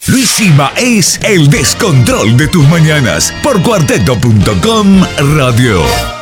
Luis Silva es el descontrol de tus mañanas por cuarteto.com radio.